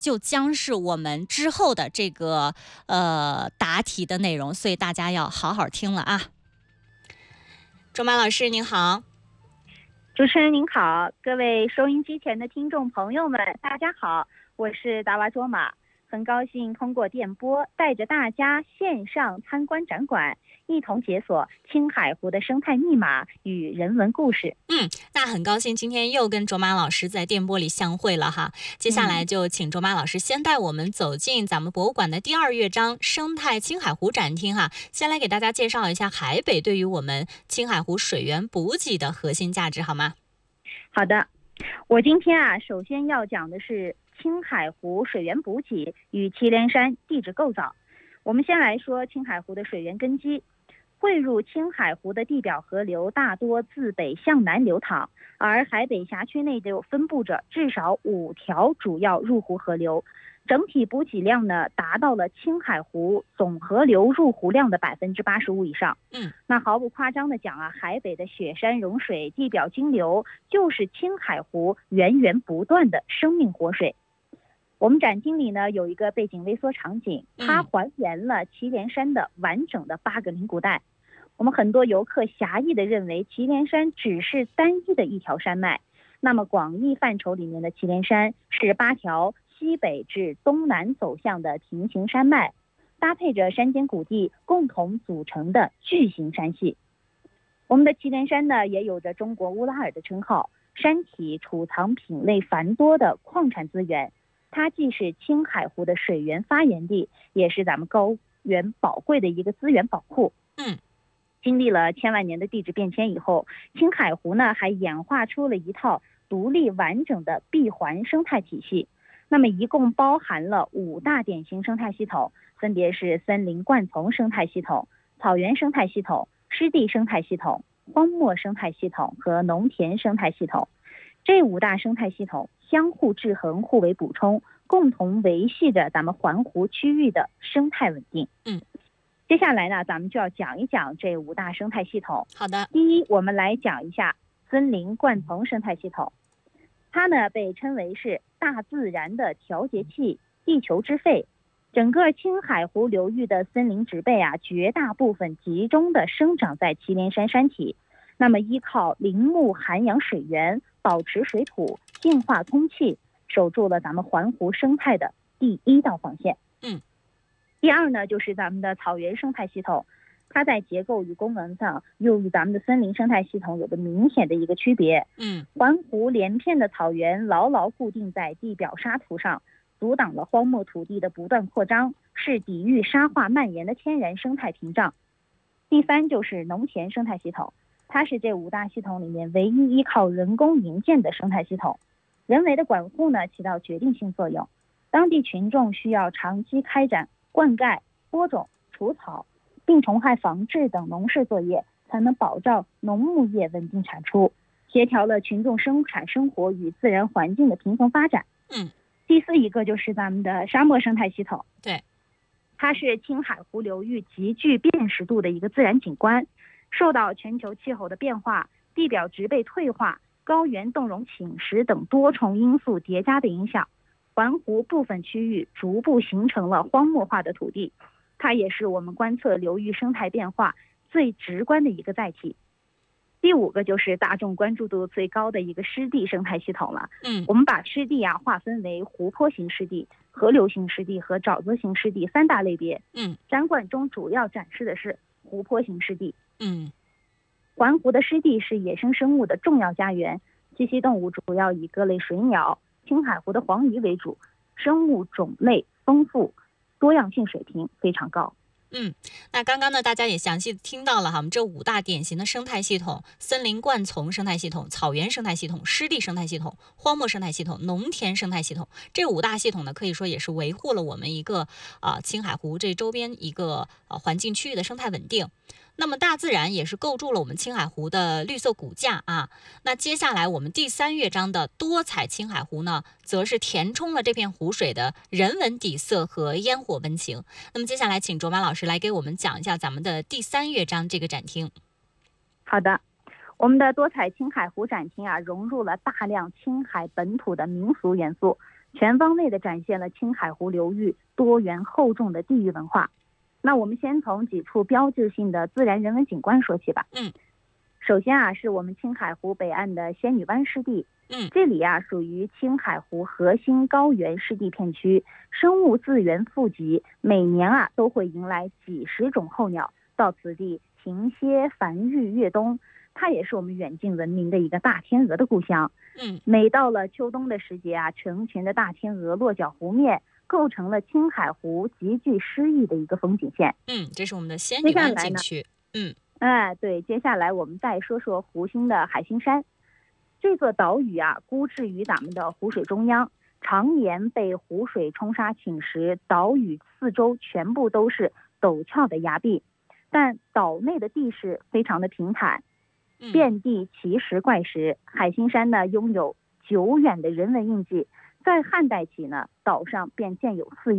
就将是我们之后的这个答题的内容，所以大家要好好听了啊。卓玛老师您好。 主持人您好，各位收音机前的听众朋友们，大家好，我是达瓦卓玛，很高兴通过电波带着大家线上参观展馆，一同解锁青海湖的生态密码与人文故事。 那很高兴今天又跟卓玛老师在电波里相会了哈。接下来就请卓玛老师先带我们走进咱们博物馆的第2乐章生态青海湖展厅哈。先来给大家介绍一下海北对于我们青海湖水源补给的核心价值好吗？ 好的，我今天首先要讲的是青海湖水源补给与祁连山地质构造。我们先来说青海湖的水源根基。汇入青海湖的地表河流大多自北向南流淌，而海北辖区内就分布着至少5条主要入湖河流，整体补给量呢达到了青海湖总河流入湖量的85%以上。那毫不夸张的讲海北的雪山融水、地表径流就是青海湖源源不断的生命活水。我们展厅里呢有一个背景微缩场景，它还原了祁连山的完整的8个灵谷带。我们很多游客狭义地认为祁连山只是单一的一条山脉，那么广义范畴里面的祁连山是8条西北至东南走向的平行山脉，搭配着山间谷地共同组成的巨型山系。我们的祁连山呢也有着中国乌拉尔的称号，山体储藏品类繁多的矿产资源，它既是青海湖的水源发源地，也是咱们高原宝贵的一个资源宝库。经历了千万年的地质变迁以后，青海湖呢还演化出了一套独立完整的闭环生态体系。那么一共包含了5大典型生态系统，分别是森林灌丛生态系统、草原生态系统、湿地生态系统、荒漠生态系统和农田生态系统。这5大生态系统相互制衡、互为补充，共同维系着咱们环湖区域的生态稳定。接下来呢，咱们就要讲一讲这5大生态系统。 好的。 第一，我们来讲一下森林灌丛生态系统。它呢被称为是大自然的调节器、地球之肺。整个青海湖流域的森林植被绝大部分集中的生长在祁连山山体。那么依靠林木涵养水源，保持水土，净化空气，守住了咱们环湖生态的第1道防线。第二呢，就是咱们的草原生态系统，它在结构与功能上又与咱们的森林生态系统有着明显的一个区别。环湖连片的草原牢牢固定在地表沙土上，阻挡了荒漠土地的不断扩张，是抵御沙化蔓延的天然生态屏障。第三就是农田生态系统，它是这5大系统里面唯一依靠人工营建的生态系统。人为的管护呢起到决定性作用，当地群众需要长期开展灌溉、播种、除草、病虫害防治等农事作业，才能保障农牧业稳定产出，协调了群众生产生活与自然环境的平衡发展。第4一个就是咱们的沙漠生态系统。 对， 它是青海湖流域极具辨识度的一个自然景观，受到全球气候的变化、地表植被退化、高原冻融侵蚀等多重因素叠加的影响，环湖部分区域逐步形成了荒漠化的土地，它也是我们观测流域生态变化最直观的一个载体。第5个就是大众关注度最高的一个湿地生态系统了。我们把湿地划分为湖泊型湿地、河流型湿地和沼泽型湿地3大类别。展馆中主要展示的是湖泊型湿地。环湖的湿地是野生生物的重要家园，栖息动物主要以各类水鸟、青海湖的黄鱼为主，生物种类丰富，多样性水平非常高。 那刚刚呢，大家也详细听到了哈，我们这5大典型的生态系统：森林灌丛生态系统、草原生态系统、湿地生态系统、荒漠生态系统、农田生态系统。这5大系统呢，可以说也是维护了我们一个青海湖这周边一个环境区域的生态稳定。那么大自然也是构筑了我们青海湖的绿色骨架啊。那接下来我们第3乐章的多彩青海湖呢，则是填充了这片湖水的人文底色和烟火温情。那么接下来请卓玛老师来给我们讲一下咱们的第3乐章这个展厅。 好的，我们的多彩青海湖展厅融入了大量青海本土的民俗元素， 全方位地展现了青海湖流域多元厚重的地域文化。那我们先从几处标志性的自然人文景观说起吧。首先啊，是我们青海湖北岸的仙女湾湿地。这里啊属于青海湖核心高原湿地片区，生物资源富集，每年啊都会迎来几十种候鸟到此地停歇繁育越冬。它也是我们远近闻名的一个大天鹅的故乡。每到了秋冬的时节啊，成群的大天鹅落脚湖面，构成了青海湖极具诗意的一个风景线。 这是我们的仙女湾景区。 对，接下来我们再说说湖心的海心山。这座岛屿啊，孤置于咱们的湖水中央，常年被湖水冲沙侵蚀，岛屿四周全部都是陡峭的崖壁，但岛内的地势非常的平坦，遍地奇石怪石。海心山呢，拥有久远的人文印记，在汉代起呢，岛上便建有寺院。